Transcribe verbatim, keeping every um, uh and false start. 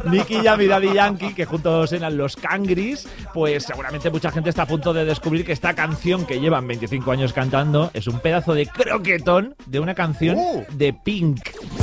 Nicky Jam y Daddy Yankee, que juntos eran los Cangris, pues seguramente mucha gente está a punto de descubrir que esta canción que llevan veinticinco años cantando es un pedazo de croquetón de una canción Uh. de Pink.